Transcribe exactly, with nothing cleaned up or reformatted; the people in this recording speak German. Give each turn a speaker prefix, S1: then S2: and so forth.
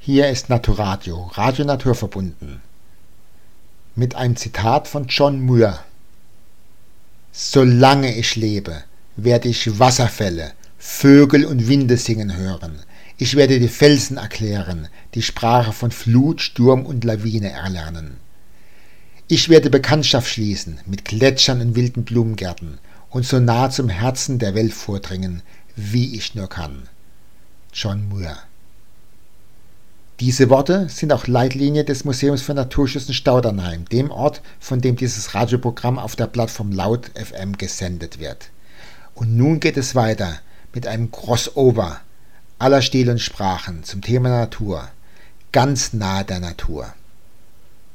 S1: Hier ist Naturadio, Radio Naturverbunden, mit einem Zitat von John Muir. Solange ich lebe, werde ich Wasserfälle, Vögel und Winde singen hören. Ich werde die Felsen erklären, die Sprache von Flut, Sturm und Lawine erlernen. Ich werde Bekanntschaft schließen mit Gletschern und wilden Blumengärten und so nah zum Herzen der Welt vordringen, wie ich nur kann. John Muir. Diese Worte sind auch Leitlinie des Museums für Naturschutz in Staudernheim, dem Ort, von dem dieses Radioprogramm auf der Plattform Laut F M gesendet wird. Und nun geht es weiter mit einem Crossover aller Stil und Sprachen zum Thema Natur, ganz nahe der Natur.